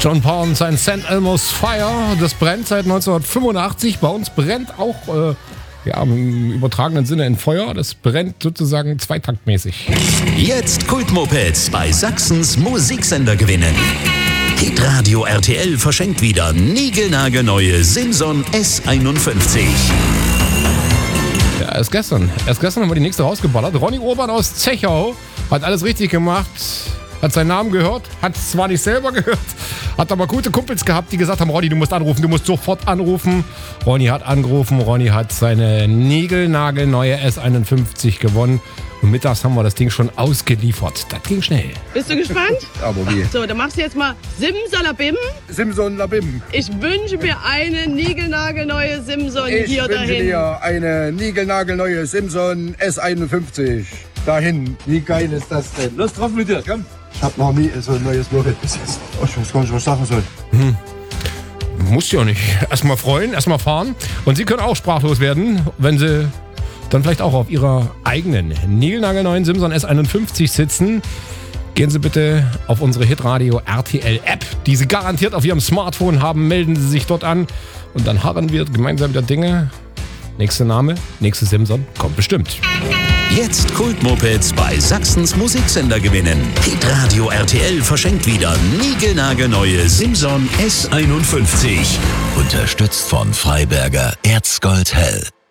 John Paul und sein St. Elmo's Fire. Das brennt seit 1985. Bei uns brennt auch im übertragenen Sinne ein Feuer. Das brennt sozusagen zweitaktmäßig. Jetzt Kultmopeds bei Sachsens Musiksender gewinnen. Hitradio RTL verschenkt wieder niegelnagelneue Simson S51. Ja, erst gestern haben wir die nächste rausgeballert. Ronny Urban aus Zechau hat alles richtig gemacht. Hat seinen Namen gehört, hat es zwar nicht selber gehört, hat aber gute Kumpels gehabt, die gesagt haben, Ronny, du musst anrufen, du musst sofort anrufen. Ronny hat angerufen, Ronny hat seine niegelnagelneue S51 gewonnen. Und mittags haben wir das Ding schon ausgeliefert. Das ging schnell. Bist du gespannt? Aber wie? So, dann machst du jetzt mal Simsalabim. Simson Labim. Ich wünsche mir eine niegelnagelneue Simson Ich hier wünsche dahin. dir eine niegelnagelneue Simson S51. Dahin. Wie geil ist das denn? Los drauf mit dir, komm. Ich hab noch nie so ein neues Moped bis jetzt. Oh, ich weiß gar nicht, was ich sagen soll. Muss ja nicht. Erstmal freuen, erstmal fahren. Und Sie können auch sprachlos werden, wenn Sie dann vielleicht auch auf Ihrer eigenen niegelnagelneuen Simson S51 sitzen. Gehen Sie bitte auf unsere Hitradio RTL App, die Sie garantiert auf Ihrem Smartphone haben. Melden Sie sich dort an und dann harren wir gemeinsam der Dinge. Nächster Name, nächste Simson kommt bestimmt. Jetzt Kultmopeds bei Sachsens Musiksender gewinnen. Hitradio RTL verschenkt wieder niegelnagelneue Simson S51. Unterstützt von Freiberger Erzgold Hell.